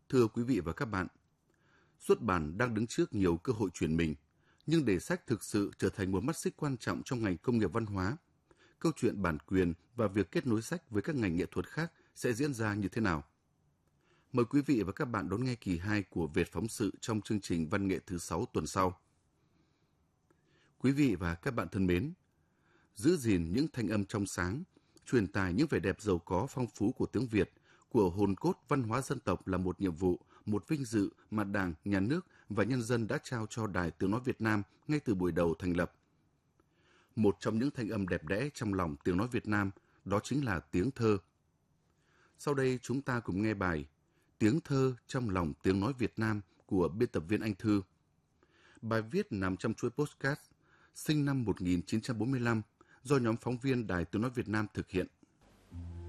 Thưa quý vị và các bạn, xuất bản đang đứng trước nhiều cơ hội chuyển mình, nhưng để sách thực sự trở thành một mắt xích quan trọng trong ngành công nghiệp văn hóa, câu chuyện bản quyền và việc kết nối sách với các ngành nghệ thuật khác sẽ diễn ra như thế nào? Mời quý vị và các bạn đón nghe kỳ 2 của Việt Phóng sự trong chương trình Văn nghệ thứ 6 tuần sau. Quý vị và các bạn thân mến, giữ gìn những thanh âm trong sáng, truyền tải những vẻ đẹp giàu có phong phú của tiếng Việt, của hồn cốt văn hóa dân tộc là một nhiệm vụ, một vinh dự mà Đảng, Nhà nước và nhân dân đã trao cho Đài Tiếng Nói Việt Nam ngay từ buổi đầu thành lập. Một trong những thanh âm đẹp đẽ trong lòng Tiếng Nói Việt Nam đó chính là tiếng thơ. Sau đây chúng ta cùng nghe bài Tiếng thơ trong lòng Tiếng Nói Việt Nam của biên tập viên Anh Thư. Bài viết nằm trong chuỗi podcast sinh năm 1945 do nhóm phóng viên Đài Tiếng Nói Việt Nam thực hiện.